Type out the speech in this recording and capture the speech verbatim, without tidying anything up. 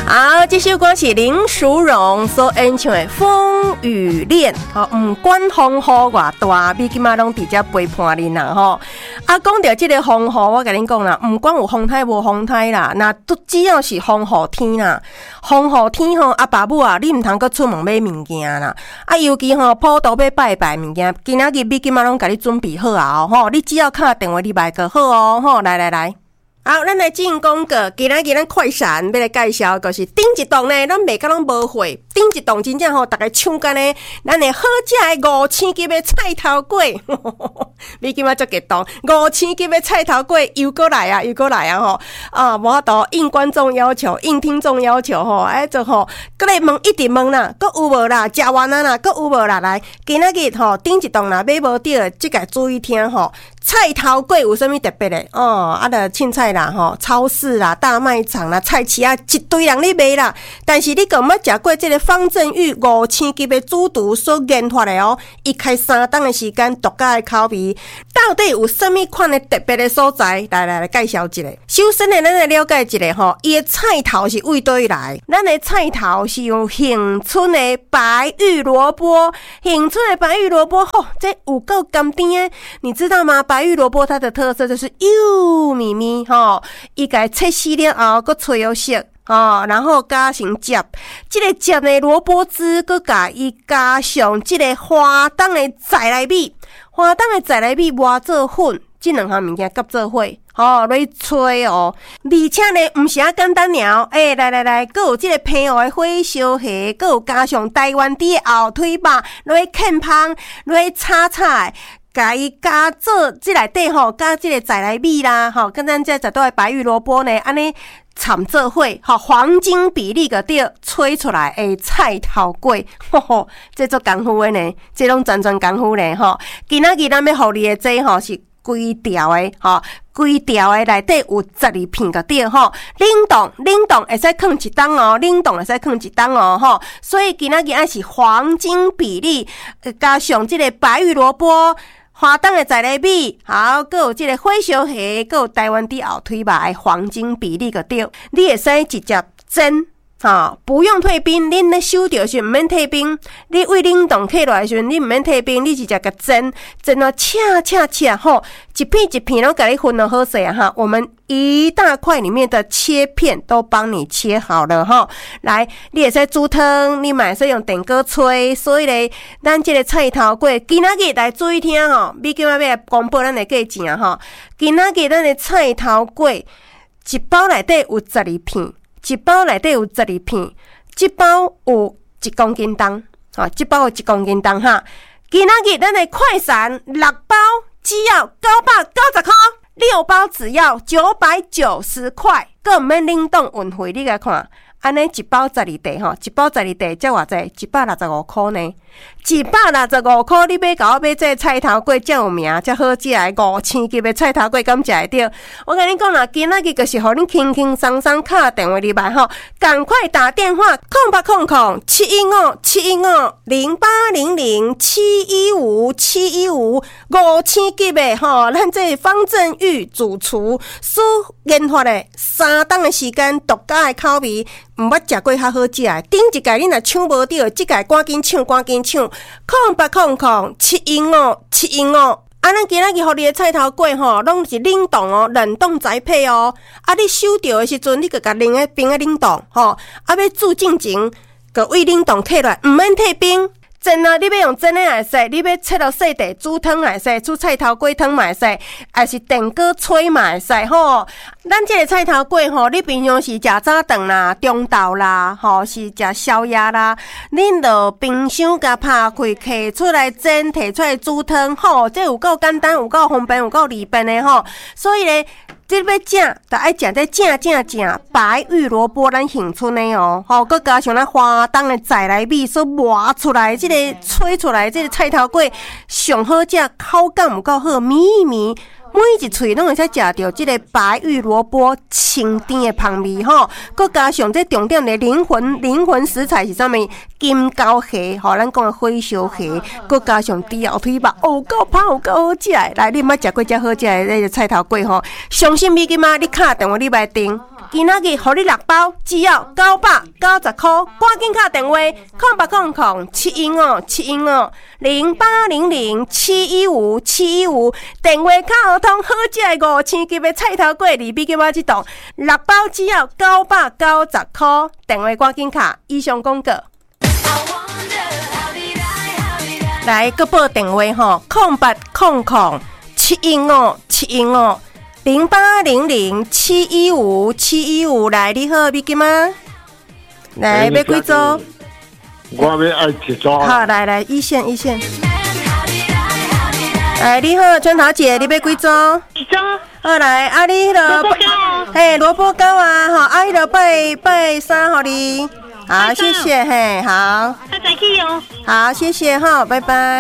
好，这首歌是林淑荣所演唱的《风雨恋》。好，不管风雨偌大，你今仔拢伫遮陪伴你啦吼。啊，讲到这个风雨，我甲恁讲啦，不管有风台无风台啦，那都只要是风雨天啦，风雨天吼，啊爸母啊，你唔通阁出门买物件啦。啊，尤其吼普渡要拜拜物件，今仔日你今仔拢甲你准备好啊吼，你只要敲电话你买个好哦吼，来来来。好，咱来进广告。今仔日咱快闪要来介绍，就是顶一档呢，咱卖甲拢无货。顶一档真正吼，大家抢干呢，咱的好食的五千级的菜头粿，你今仔足激动，五千级的菜头粿又过来啊，又过来啊吼！啊，无法度应观众要求，应听众要求吼，哎，就吼，搁来问一直问啦，搁有无啦？食完啊啦，搁有无啦？来，今仔日吼，顶一档啦，买无着，即个注意听吼。菜头粿有啥物特别的哦？啊，着凊彩啦吼，超市啦、大卖场啦、菜市啊，一堆人咧卖啦。但是你敢捌食过这个方正玉五千级的煮厨所研发的哦？伊开三档的时间，独家的口味，到底有啥物款的特别的所在？来来来，介绍一下。首先呢，咱来了解一下吼，伊的菜头是为倒来？咱的菜头是用恒春的白玉萝卜，恒春的白玉萝卜吼，这有够甘甜的，你知道吗？白玉萝卜它的特色就是幼咪咪吼，伊甲切丝了后，搁吹有色吼，然后加成汁，这个汁的萝卜汁，搁甲伊加上这个花档的在来米，花档的在来米磨做粉，这两项物件夹做伙。吼，来吹哦，而且呢，毋是啊简单了，诶、欸，来来来，搁有即个平湖的火烧虾，搁有加上台湾猪的后腿肉，来啃芳，来炒菜。甲伊加做即内底吼，加即个在来米啦，吼，跟咱这十多的白玉萝卜呢，安尼掺做伙，吼，黄金比例个对吹出来的菜头粿，吼吼，这做功夫的呢，这拢全全功夫呢，吼。今仔日咱要互你的这吼是规条的，吼，规条的内底有十二片个对，吼，冷冻冷冻会使放一档哦，冷冻会使放一档哦，吼。所以今仔日还是黄金比例，加上即个白玉萝卜。花档的在来米，好，搁有即个火烧虾，搁有台湾猪后腿肉的黄金比例个对，你会使直接蒸，吼，不用退冰，恁咧收着时毋免退冰，你为冷冻起来时，你毋免退冰，你直接甲蒸，蒸到恰恰恰吼，一片一片拢甲你分得好势啊哈，我们一大块里面的切片都帮你切好了哈。来，你会使煮汤，你嘛会使用电锅吹，所以咧，咱这个菜头粿，今仔日来注意听吼，你今仔要来公布咱的价钱吼。今仔日咱的菜头粿一包内底有十二片，一包内底有十二片，一包有一公斤重，吼，一包有一公斤重哈。今仔日咱的快闪六包只要九百九十块。六包只要九百九十块，更毋免冷冻运费，你来看，安尼一包十二袋吼，一包十二袋才偌济，一百六十五块呢，一百六十五块，你买甲我买这个菜头粿，才有名，才好食的五千级的菜头粿，敢食会着？我跟你讲啦，今仔日就是互恁轻轻松松敲电话入来吼，赶快打电话空八空空七一五七一五零八零零七一五七一五五千级的吼，咱这方正玉主厨所研发的三档的时间，独家的口味。毋捌食过较好食的，顶一届你若抢无到，即届赶紧抢，赶紧抢！空八空空七一五七一五，啊，咱今仔日互你的菜头粿吼，拢是冷冻哦，冷冻栽培哦。啊，你收到的时阵，你个甲冷个冰个冷冻吼，啊，要煮进前，个为冷冻起来，毋免退冰。蒸啊，你要用蒸的也使，你要切到细地煮汤也使，煮菜头粿汤嘛会使，还是电锅吹嘛会使吼。咱这个菜头粿吼，你平常是食早顿啦、中昼啦，吼是食宵夜啦，恁就冰箱甲拍开，摕出来蒸，摕出来煮汤，吼，这有够简单，有够方便，有够利便的吼。所以咧。这要食，就爱食这正正正白玉萝卜，咱恒春的哦，吼，佮加上咱花东的在来米所磨出来，这个吹出来，这个菜头粿上好食，口感有够好，绵绵。每一喙拢会使食到这个白玉萝卜清甜的香味吼，佮加上这重点的灵魂灵魂食材是啥物？金高虾，吼，咱讲的火烧虾，佮加上猪后腿肉，哦，够香，有够好食。来，你捌食过遮好食的那个菜头粿吼？相信你今仔你敲电话你来订， 今仔日互你六包，只要九百九十块，赶紧打电话空八空空七一五七一五零八零零七一五七一五，电话卡好通好食的五千级的菜头粿里比给我一档，六包只要九百九十块，电话赶紧卡，以上广告。来，搁报电话吼，空八空空七一五七一五零八零零七一五七一五。来，你好，美金吗？来，要几组？ 我要爱一组。 好，来来，一线一线。来，你好，春桃姐，你要几组？ 一组。 好来，啊你迄个， 萝卜糕。 嘿，萝卜糕啊，吼，啊迄个拜拜三，互你。好，谢谢，嘿，好。 再见哦。 好，谢谢哈，拜拜。